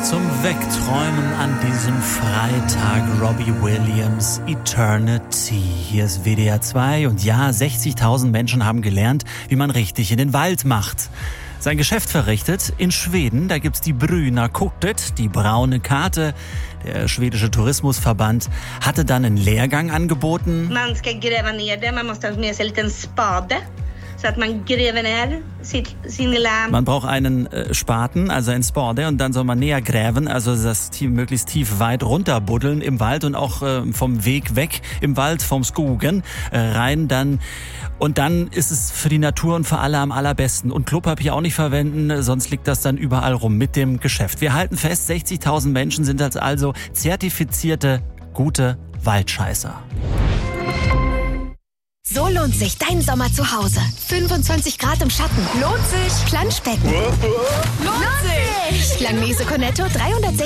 Zum Wegträumen an diesem Freitag Robbie Williams, Eternity. Hier ist WDR 2 und ja, 60.000 Menschen haben gelernt, wie man richtig in den Wald macht. Sein Geschäft verrichtet in Schweden, da gibt's die Bruna Kortet, die braune Karte. Der schwedische Tourismusverband hatte dann einen Lehrgang angeboten. Man ska gräva ner det, man måste ha med sig en liten spade. So att man gräver ner sin lilla... Man braucht einen Spaten, also ein Spade, und dann soll man näher gräben, also das möglichst tief weit runterbuddeln im Wald und auch vom Weg weg im Wald, vom Skogen rein dann. Und dann ist es für die Natur und für alle am allerbesten. Und Klopapier auch nicht verwenden, sonst liegt das dann überall rum mit dem Geschäft. Wir halten fest, 60.000 Menschen sind also zertifizierte, gute Waldscheißer. So lohnt sich dein Sommer zu Hause. 25 Grad im Schatten. Lohnt sich. Planschbecken. Lohnt sich. Langnese Cornetto 360